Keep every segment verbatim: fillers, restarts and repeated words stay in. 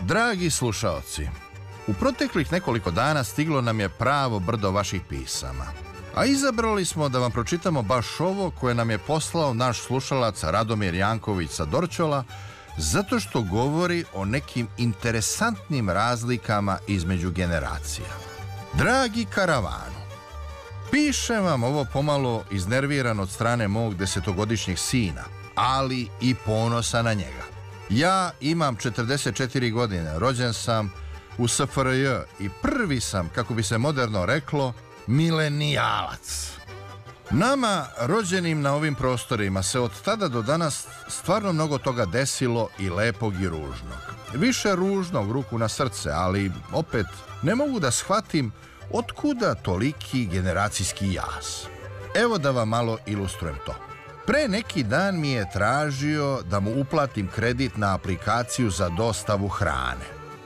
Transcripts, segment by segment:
Dragi slušaoci, u proteklih nekoliko dana stiglo nam je pravo brdo vaših pisama. A izabrali smo da vam pročitamo baš ovo koje nam je poslao naš slušalac Radomir Janković sa Dorćola, zato što govori o nekim interesantnim razlikama između generacija. Dragi karavanu, pišem vam ovo pomalo iznerviran od strane mog desetogodišnjeg sina, ali i ponosa na njega. Ja imam četrdeset četiri godine, rođen sam u S F R J i prvi sam, kako bi se moderno reklo, milenijalac. Nama, rođenim na ovim prostorima, se od tada do danas stvarno mnogo toga desilo i lepog i ružnog. Više ružnog, ruku na srce, ali opet ne mogu da shvatim otkuda toliki generacijski jaz. Evo da vam malo ilustrujem to. Pre neki dan mi je tražio da mu uplatim kredit na aplikaciju za dostavu hrane.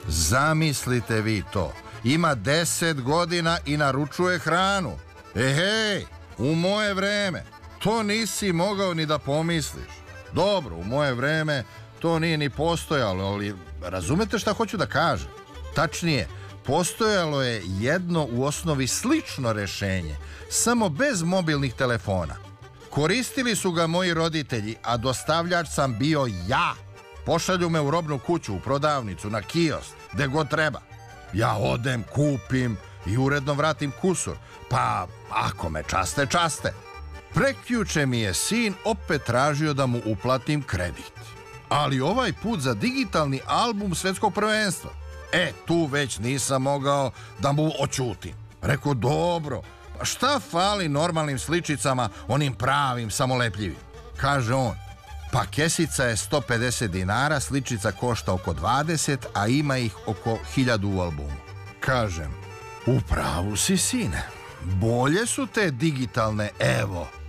Zamislite vi to. Ima deset godina i naručuje hranu. E hej, u moje vreme to nisi mogao ni da pomisliš. Dobro, u moje vreme to nije ni postojalo, ali razumete šta hoću da kažem? Tačnije, postojalo je jedno u osnovi slično rešenje, samo bez mobilnih telefona. Koristili su ga moji roditelji, a dostavljač sam bio ja. Pošalju me u robnu kuću, u prodavnicu, na kiosk, gde god treba. Ja odem, kupim i uredno vratim kusur. Pa, ako me časte, časte. Prekjuče mi je sin opet tražio da mu uplatim kredit. Ali ovaj put za digitalni album svetskog prvenstva. E, tu već nisam mogao da mu oćutim. Rekao, dobro, pa šta fali normalnim sličicama, onim pravim, samolepljivim? Kaže on, pa kesica je sto pedeset dinara, sličica košta oko dvadeset, a ima ih oko hiljadu u albumu. Kažem, u pravu si, sine. Bolje su te digitalne, evo,